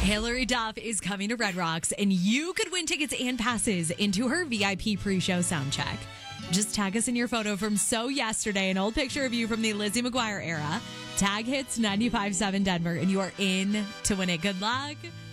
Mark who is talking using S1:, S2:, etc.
S1: Hillary Duff is coming to Red Rocks, and you could win tickets and passes into her VIP pre-show sound check. Just tag us in your photo from So Yesterday, an old picture of you from the Lizzie McGuire era. Tag Hits 95.7 Denver, and you are in to win it. Good luck.